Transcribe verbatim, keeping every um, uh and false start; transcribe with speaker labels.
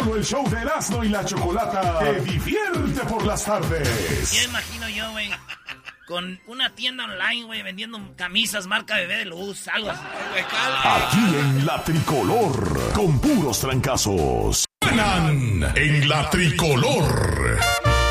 Speaker 1: Solo el show de Erasmo y la Chocolata te divierte por las tardes.
Speaker 2: Ya imagino yo, güey, con una tienda online, güey, vendiendo camisas marca Bebé de Luz, algo así.
Speaker 1: Aquí en La Tricolor, con puros trancazos. Suenan en La Tricolor.